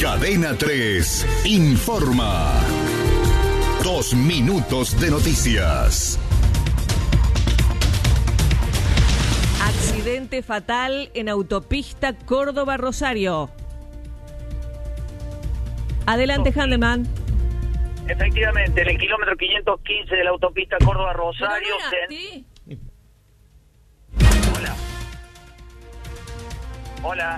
Cadena 3 informa. 2 minutos de noticias. Accidente fatal en autopista Córdoba-Rosario. Adelante, Handelman. Efectivamente, en el kilómetro 515 de la autopista Córdoba-Rosario. ¿Sí? Hola. Hola.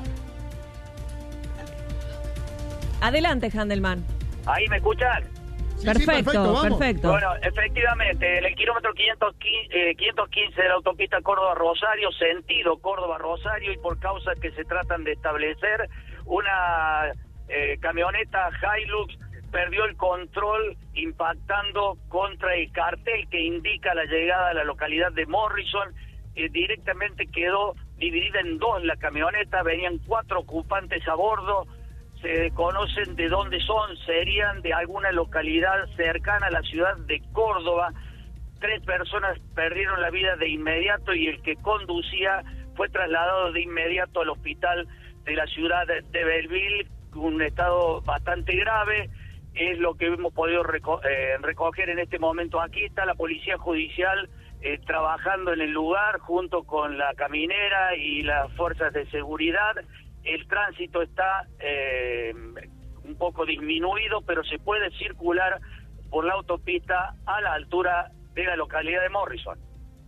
Adelante, Handelman. ¿Ahí me escuchan? Perfecto. Bueno, efectivamente, en el kilómetro 515 de la autopista Córdoba-Rosario, sentido Córdoba-Rosario, y por causas que se tratan de establecer, una camioneta Hilux perdió el control impactando contra el cartel que indica la llegada a la localidad de Morrison. Directamente quedó dividida en dos la camioneta, venían 4 ocupantes a bordo. Se desconocen de dónde son, serían de alguna localidad cercana a la ciudad de Córdoba. 3 personas perdieron la vida de inmediato y el que conducía fue trasladado de inmediato al hospital de la ciudad de Belleville, un estado bastante grave. Es lo que hemos podido recoger en este momento. Aquí está la policía judicial trabajando en el lugar junto con la caminera y las fuerzas de seguridad. El tránsito está un poco disminuido, pero se puede circular por la autopista a la altura de la localidad de Morrison.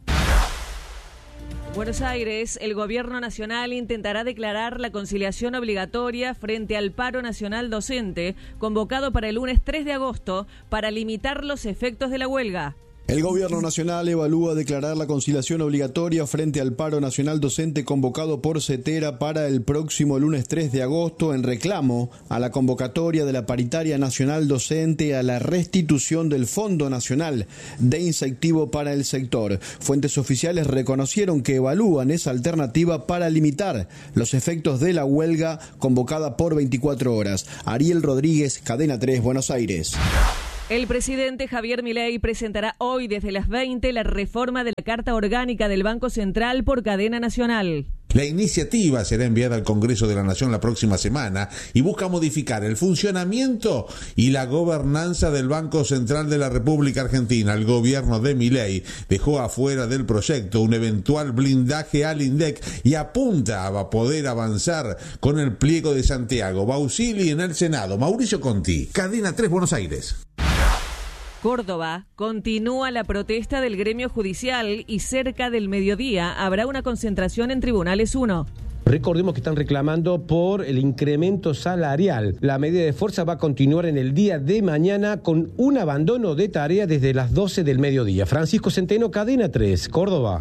Buenos Aires, el gobierno nacional intentará declarar la conciliación obligatoria frente al paro nacional docente, convocado para el lunes 3 de agosto, para limitar los efectos de la huelga. El gobierno nacional evalúa declarar la conciliación obligatoria frente al paro nacional docente convocado por CETERA para el próximo lunes 3 de agosto en reclamo a la convocatoria de la paritaria nacional docente a la restitución del Fondo Nacional de Incentivo para el sector. Fuentes oficiales reconocieron que evalúan esa alternativa para limitar los efectos de la huelga convocada por 24 horas. Ariel Rodríguez, Cadena 3, Buenos Aires. El presidente Javier Milei presentará hoy desde las 20 la reforma de la Carta Orgánica del Banco Central por cadena nacional. La iniciativa será enviada al Congreso de la Nación la próxima semana y busca modificar el funcionamiento y la gobernanza del Banco Central de la República Argentina. El gobierno de Milei dejó afuera del proyecto un eventual blindaje al INDEC y apunta a poder avanzar con el pliego de Santiago. Bausili en el Senado. Mauricio Conti, Cadena 3, Buenos Aires. Córdoba, continúa la protesta del gremio judicial y cerca del mediodía habrá una concentración en Tribunales 1. Recordemos que están reclamando por el incremento salarial. La medida de fuerza va a continuar en el día de mañana con un abandono de tarea desde las 12 del mediodía. Francisco Centeno, Cadena 3, Córdoba.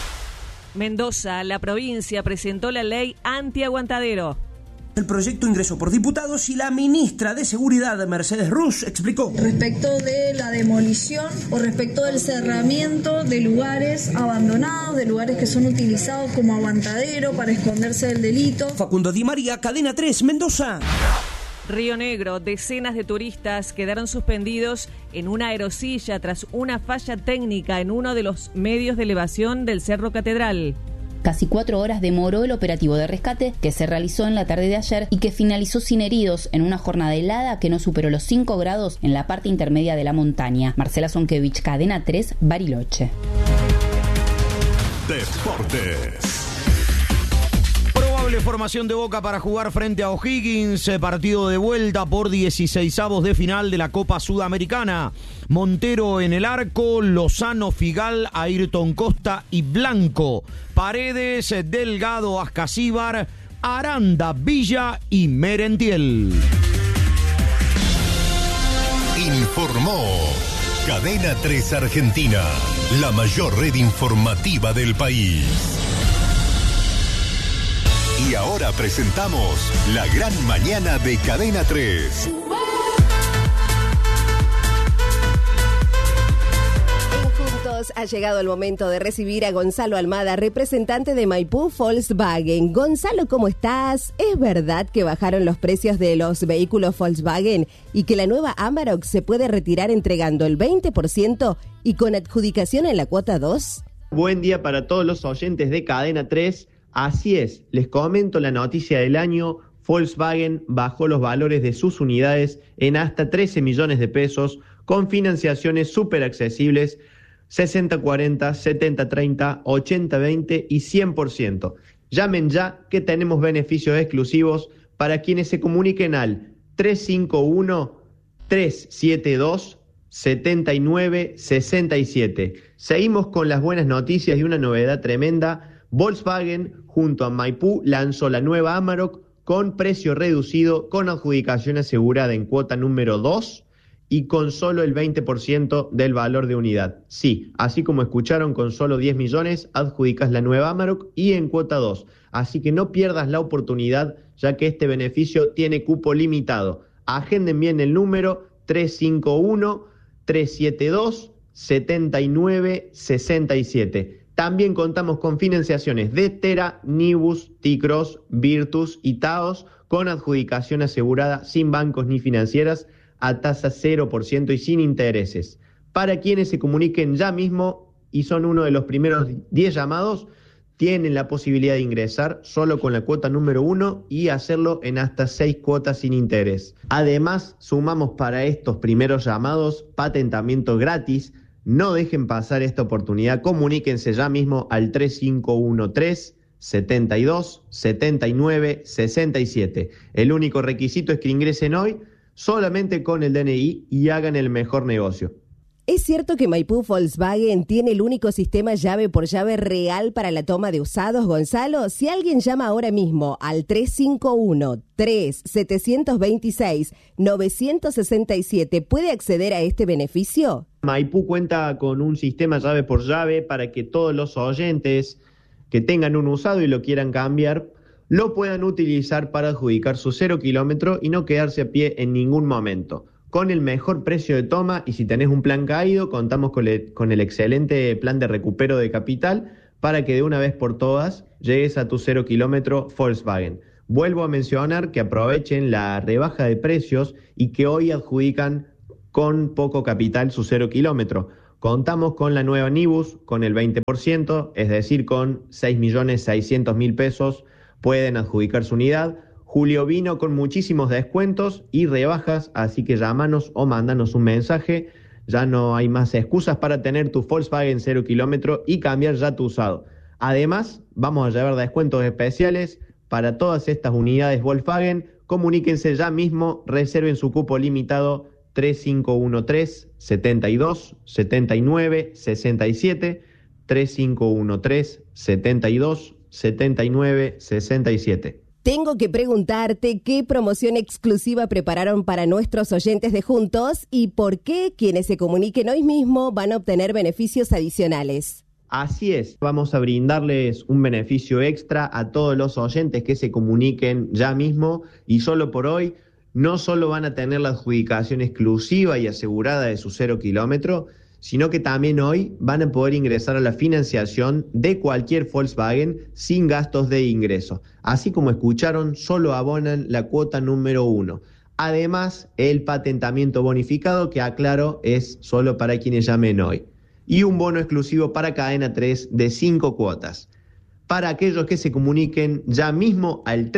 Mendoza, la provincia presentó la ley antiaguantadero. El proyecto ingresó por diputados y la ministra de Seguridad, Mercedes Rusch, explicó. Respecto de la demolición o respecto del cerramiento de lugares abandonados, de lugares que son utilizados como aguantadero para esconderse del delito. Facundo Di María, Cadena 3, Mendoza. Río Negro, decenas de turistas quedaron suspendidos en una aerosilla tras una falla técnica en uno de los medios de elevación del Cerro Catedral. Casi 4 horas demoró el operativo de rescate que se realizó en la tarde de ayer y que finalizó sin heridos en una jornada helada que no superó los 5 grados en la parte intermedia de la montaña. Marcela Zonkevich, Cadena 3, Bariloche. Deportes. Probable formación de Boca para jugar frente a O'Higgins, partido de vuelta por 16avos de final de la Copa Sudamericana. Montero en el arco, Lozano, Figal, Ayrton Costa y Blanco. Paredes, Delgado, Ascasíbar, Aranda, Villa y Merentiel. Informó Cadena 3 Argentina, la mayor red informativa del país. Y ahora presentamos la gran mañana de Cadena 3. Ha llegado el momento de recibir a Gonzalo Almada, representante de Maipú Volkswagen. Gonzalo, ¿cómo estás? ¿Es verdad que bajaron los precios de los vehículos Volkswagen y que la nueva Amarok se puede retirar entregando el 20% y con adjudicación en la cuota 2? Buen día para todos los oyentes de Cadena 3. Así es, les comento la noticia del año. Volkswagen bajó los valores de sus unidades en hasta 13 millones de pesos con financiaciones súper accesibles 60-40, 70-30, 80-20 y 100%. Llamen ya que tenemos beneficios exclusivos para quienes se comuniquen al 351-372-7967. Seguimos con las buenas noticias y una novedad tremenda. Volkswagen junto a Maipú lanzó la nueva Amarok con precio reducido, con adjudicación asegurada en cuota número 2 y con solo el 20% del valor de unidad. Sí, así como escucharon, con solo 10 millones adjudicas la nueva Amarok y en cuota 2. Así que no pierdas la oportunidad, ya que este beneficio tiene cupo limitado. Agenden bien el número 351-372-7967. También contamos con financiaciones de Tera, Nibus, T-Cross, Virtus y Taos con adjudicación asegurada sin bancos ni financieras a tasa 0% y sin intereses. Para quienes se comuniquen ya mismo y son uno de los primeros 10 llamados, tienen la posibilidad de ingresar solo con la cuota número 1 y hacerlo en hasta 6 cuotas sin interés. Además, sumamos para estos primeros llamados patentamiento gratis. No dejen pasar esta oportunidad, comuníquense ya mismo al 3513-72-79-67. El único requisito es que ingresen hoy solamente con el DNI y hagan el mejor negocio. ¿Es cierto que Maipú Volkswagen tiene el único sistema llave por llave real para la toma de usados, Gonzalo? Si alguien llama ahora mismo al 351-3726-967, ¿puede acceder a este beneficio? Maipú cuenta con un sistema llave por llave para que todos los oyentes que tengan un usado y lo quieran cambiar, lo puedan utilizar para adjudicar su 0 kilómetro y no quedarse a pie en ningún momento. Con el mejor precio de toma, y si tenés un plan caído, contamos con el excelente plan de recupero de capital para que de una vez por todas llegues a tu 0 kilómetro Volkswagen. Vuelvo a mencionar que aprovechen la rebaja de precios y que hoy adjudican con poco capital su 0 kilómetro. Contamos con la nueva Nibus con el 20%, es decir, con 6.600.000 pesos pueden adjudicar su unidad. Julio vino con muchísimos descuentos y rebajas, así que llámanos o mándanos un mensaje. Ya no hay más excusas para tener tu Volkswagen 0 kilómetro y cambiar ya tu usado. Además, vamos a llevar descuentos especiales para todas estas unidades Volkswagen. Comuníquense ya mismo, reserven su cupo limitado 3513-72-79-67, 3513-72-79-67. Tengo que preguntarte qué promoción exclusiva prepararon para nuestros oyentes de Juntos y por qué quienes se comuniquen hoy mismo van a obtener beneficios adicionales. Así es, vamos a brindarles un beneficio extra a todos los oyentes que se comuniquen ya mismo y solo por hoy. No solo van a tener la adjudicación exclusiva y asegurada de su 0 kilómetro, sino que también hoy van a poder ingresar a la financiación de cualquier Volkswagen sin gastos de ingreso. Así como escucharon, solo abonan la cuota número 1. Además, el patentamiento bonificado, que aclaro, es solo para quienes llamen hoy. Y un bono exclusivo para Cadena 3 de 5 cuotas. Para aquellos que se comuniquen ya mismo al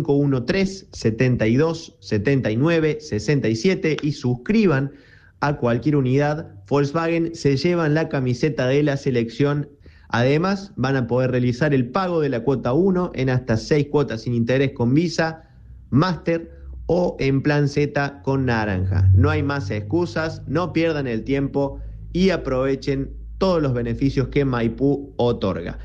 3513-72-79-67 y suscriban a cualquier unidad Volkswagen, se llevan la camiseta de la selección. Además, van a poder realizar el pago de la cuota 1 en hasta 6 cuotas sin interés con Visa, Master o en plan Z con naranja. No hay más excusas, no pierdan el tiempo y aprovechen todos los beneficios que Maipú otorga.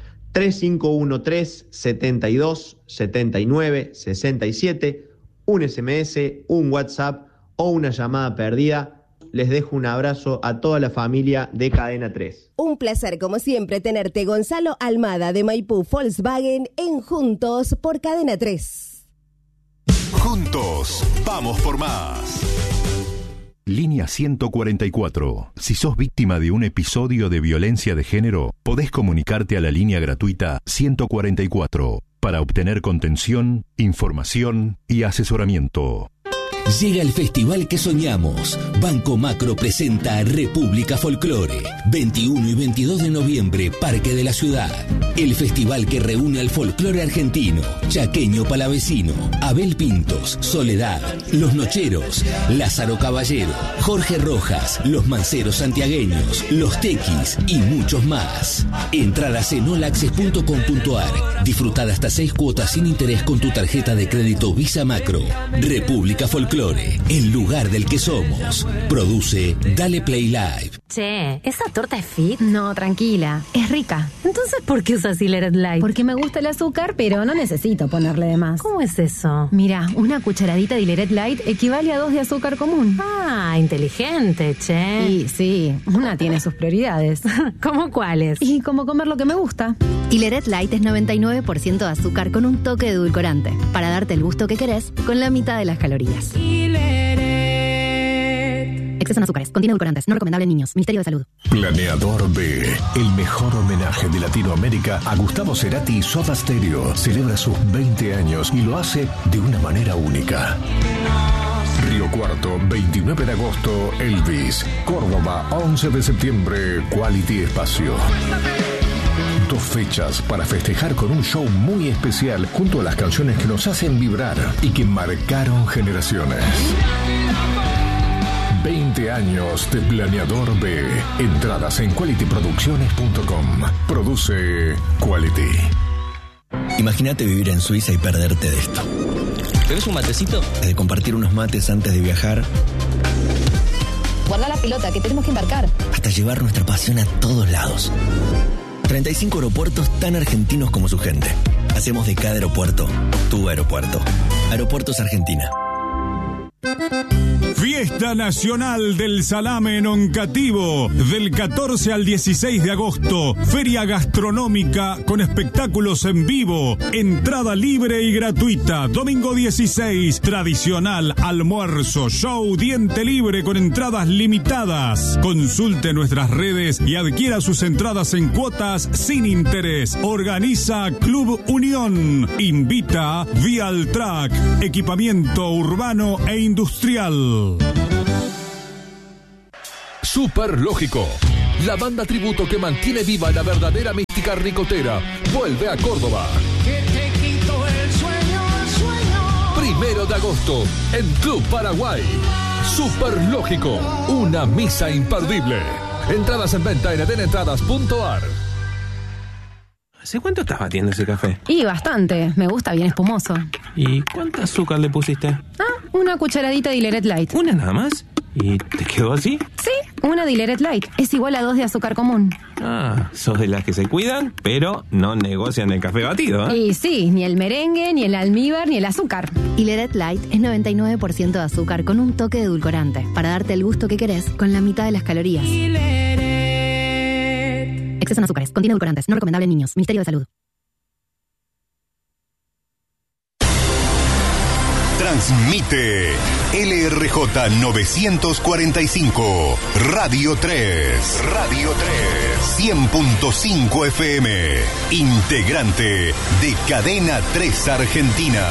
3513-72-79-67, un SMS, un WhatsApp o una llamada perdida. Les dejo un abrazo a toda la familia de Cadena 3. Un placer, como siempre, tenerte, Gonzalo Almada, de Maipú Volkswagen, en Juntos por Cadena 3. Juntos, vamos por más. Línea 144. Si sos víctima de un episodio de violencia de género, podés comunicarte a la línea gratuita 144 para obtener contención, información y asesoramiento. Llega el festival que soñamos. Banco Macro presenta República Folklore. 21 y 22 de noviembre, Parque de la Ciudad. el festival que reúne al folclore argentino, chaqueño palavecino, Abel Pintos, Soledad, Los Nocheros, Lázaro Caballero, Jorge Rojas, Los Manceros Santiagueños, Los Tequis y muchos más. Entradas en olaccess.com.ar. Disfrutar hasta 6 cuotas sin interés con tu tarjeta de crédito Visa Macro. República Folclore, el lugar del que somos. Produce Dale Play Live. Che, ¿esa torta es fit? No, tranquila, es rica. Entonces, ¿por qué usas Hileret Light? Porque me gusta el azúcar, pero no necesito ponerle de más. ¿Cómo es eso? Mira, una cucharadita de Hileret Light equivale a 2 de azúcar común. Ah, inteligente, che. Sí, una tiene sus prioridades. ¿Cómo cuáles? Y como comer lo que me gusta. Hileret Light es 99% de azúcar con un toque de edulcorante, para darte el gusto que querés con la mitad de las calorías. Exceso en azúcares, contiene edulcorantes, no recomendable en niños. Ministerio de Salud. Planeador B, el mejor homenaje de Latinoamérica a Gustavo Cerati y Soda Stereo. Celebra sus 20 años y lo hace de una manera única. Río Cuarto, 29 de agosto, Elvis. Córdoba, 11 de septiembre, Quality Espacio. 2 fechas para festejar con un show muy especial junto a las canciones que nos hacen vibrar y que marcaron generaciones. 20 años de Planeador B. Entradas en qualityproducciones.com. Produce Quality. Imagínate vivir en Suiza y perderte de esto. ¿Tenés un matecito? De compartir unos mates antes de viajar. Guarda la pelota, que tenemos que embarcar. Hasta llevar nuestra pasión a todos lados. 35 aeropuertos tan argentinos como su gente. Hacemos de cada aeropuerto tu aeropuerto. Aeropuertos Argentina. Fiesta Nacional del Salame en Oncativo, del 14 al 16 de agosto. Feria gastronómica con espectáculos en vivo. Entrada libre y gratuita. Domingo 16, tradicional almuerzo, show, diente libre con entradas limitadas. Consulte nuestras redes y adquiera sus entradas en cuotas sin interés. Organiza Club Unión. Invita Vialtrack, equipamiento urbano e industrial. Superlógico, la banda tributo que mantiene viva la verdadera mística ricotera, vuelve a Córdoba. Que te quito el sueño. 1 de agosto, en Club Paraguay. Superlógico, una misa imperdible. Entradas en venta en edenentradas.ar. ¿Hace cuánto estás batiendo ese café? Y bastante, me gusta bien espumoso. ¿Y cuánto azúcar le pusiste? Una cucharadita de Hileret Light. ¿Una nada más? ¿Y te quedó así? Sí, una de Hileret Light. Es igual a 2 de azúcar común. Ah, sos de las que se cuidan, pero no negocian el café batido, ¿eh? Y sí, ni el merengue, ni el almíbar, ni el azúcar. Hileret Light es 99% de azúcar con un toque de edulcorante, para darte el gusto que querés con la mitad de las calorías. Exceso en azúcares, contiene edulcorantes, no recomendable en niños. Ministerio de Salud. Transmite LRJ 945, Radio 3. Radio 3. 100.5 FM. Integrante de Cadena 3 Argentina.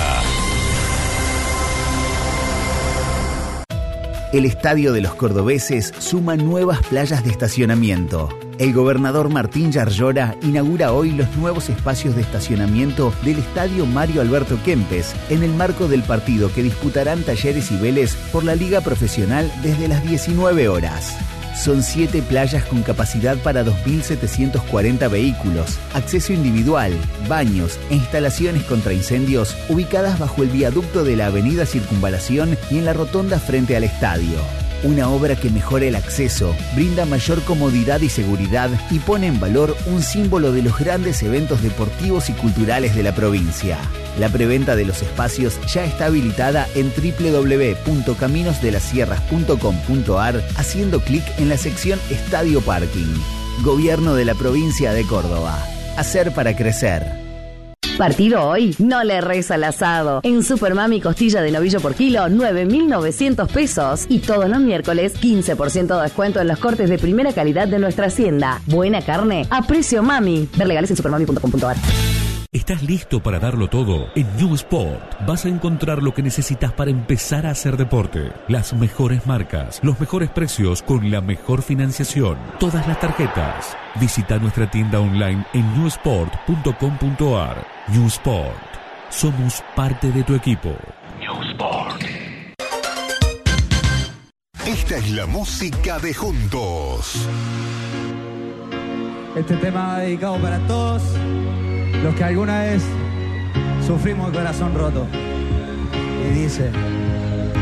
El Estadio de los Cordobeses suma nuevas playas de estacionamiento. El gobernador Martín Yarlora inaugura hoy los nuevos espacios de estacionamiento del Estadio Mario Alberto Kempes, en el marco del partido que disputarán Talleres y Vélez por la Liga Profesional desde las 19 horas. Son 7 playas con capacidad para 2.740 vehículos, acceso individual, baños e instalaciones contra incendios ubicadas bajo el viaducto de la Avenida Circunvalación y en la rotonda frente al estadio. Una obra que mejora el acceso, brinda mayor comodidad y seguridad y pone en valor un símbolo de los grandes eventos deportivos y culturales de la provincia. La preventa de los espacios ya está habilitada en www.caminosdelasierras.com.ar haciendo clic en la sección Estadio Parking. Gobierno de la provincia de Córdoba. Hacer para crecer. Partido hoy, no le erres al asado. En Supermami costilla de novillo por kilo, 9.900 pesos. Y todos los miércoles, 15% de descuento en los cortes de primera calidad de nuestra hacienda. Buena carne a precio mami. Ver legales en supermami.com.ar. ¿Estás listo para darlo todo? En New Sport vas a encontrar lo que necesitas para empezar a hacer deporte. Las mejores marcas, los mejores precios con la mejor financiación. Todas las tarjetas. Visita nuestra tienda online en newsport.com.ar. New Sport. Somos parte de tu equipo. New Sport. Esta es la música de Juntos. Este tema va dedicado para todos los que alguna vez sufrimos el corazón roto. Y dice...